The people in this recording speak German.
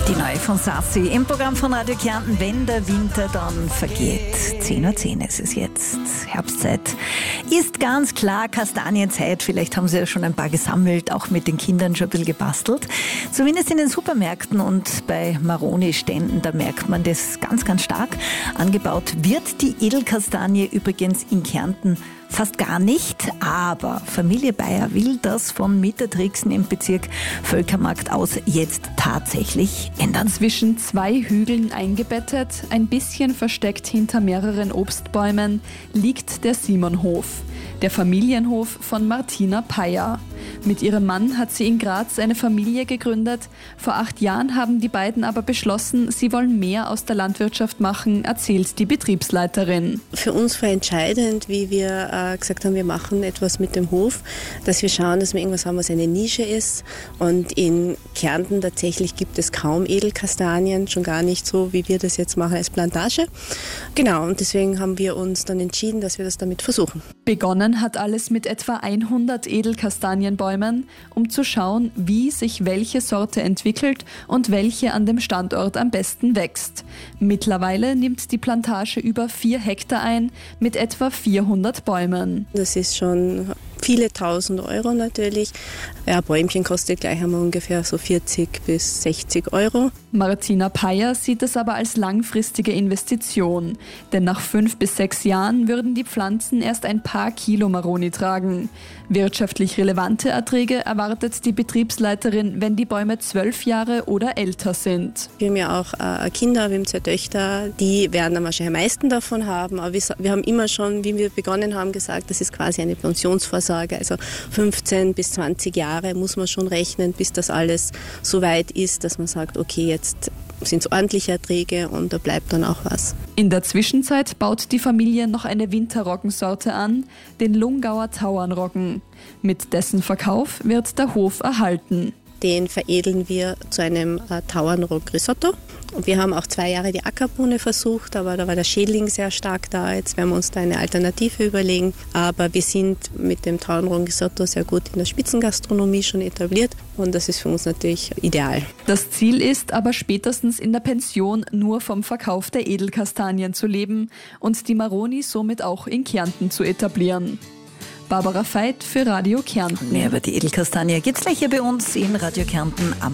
Die neue von Sassi im Programm von Radio Kärnten, wenn der Winter dann vergeht. 10:10 Uhr ist es jetzt, Herbstzeit. Ist ganz klar Kastanienzeit, vielleicht haben Sie ja schon ein paar gesammelt, auch mit den Kindern schon ein bisschen gebastelt. Zumindest in den Supermärkten und bei Maroni-Ständen, da merkt man das ganz, ganz stark. Angebaut wird die Edelkastanie übrigens in Kärnten fast gar nicht, aber Familie Bayer will das von Mittertrixen im Bezirk Völkermarkt aus jetzt tatsächlich ändern. Zwischen zwei Hügeln eingebettet, ein bisschen versteckt hinter mehreren Obstbäumen, liegt der Simonhof, der Familienhof von Martina Payer. Mit ihrem Mann hat sie in Graz eine Familie gegründet. Vor 8 Jahren haben die beiden aber beschlossen, sie wollen mehr aus der Landwirtschaft machen, erzählt die Betriebsleiterin. Für uns war entscheidend, wie wir gesagt haben, wir machen etwas mit dem Hof, dass wir schauen, dass wir irgendwas haben, was eine Nische ist. Und in Kärnten tatsächlich gibt es kaum Edelkastanien, schon gar nicht so, wie wir das jetzt machen als Plantage. Genau, und deswegen haben wir uns dann entschieden, dass wir das damit versuchen. Begonnen hat alles mit etwa 100 Edelkastanienbäumen, um zu schauen, wie sich welche Sorte entwickelt und welche an dem Standort am besten wächst. Mittlerweile nimmt die Plantage über 4 Hektar ein, mit etwa 400 Bäumen. Das ist schon viele tausend Euro natürlich. Ja, ein Bäumchen kostet gleich einmal ungefähr so 40 bis 60 Euro. Martina Payer sieht es aber als langfristige Investition. Denn nach 5 bis 6 Jahren würden die Pflanzen erst ein paar Kilo Maroni tragen. Wirtschaftlich relevante Erträge erwartet die Betriebsleiterin, wenn die Bäume 12 Jahre oder älter sind. Wir haben ja auch Kinder, wir haben 2 Töchter, die werden dann wahrscheinlich am meisten davon haben. Aber wir haben immer schon, wie wir begonnen haben, gesagt, das ist quasi eine Pensionsvorsorge. Also 15 bis 20 Jahre muss man schon rechnen, bis das alles so weit ist, dass man sagt, okay, jetzt sind es ordentliche Erträge und da bleibt dann auch was. In der Zwischenzeit baut die Familie noch eine Winterroggensorte an, den Lungauer Tauernroggen. Mit dessen Verkauf wird der Hof erhalten. Den veredeln wir zu einem Tauernroggen-Risotto. Und wir haben auch 2 Jahre die Ackerbohne versucht, aber da war der Schädling sehr stark da. Jetzt werden wir uns da eine Alternative überlegen. Aber wir sind mit dem Tauernroggen-Risotto sehr gut in der Spitzengastronomie schon etabliert und das ist für uns natürlich ideal. Das Ziel ist aber spätestens in der Pension nur vom Verkauf der Edelkastanien zu leben und die Maroni somit auch in Kärnten zu etablieren. Barbara Veit für Radio Kärnten. Mehr über die Edelkastanie gibt's gleich hier bei uns in Radio Kärnten am